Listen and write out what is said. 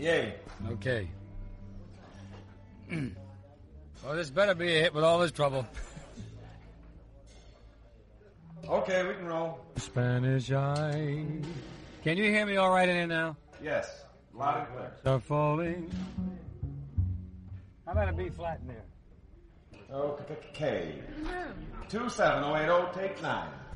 Yay. Okay. Well, this better be a hit with all this trouble. Okay, we can roll. Spanish eye. Can you hear me all right in here now? Yes. Loud and clear. Start falling. How about a B flat in there? Okay. 27080, take 9.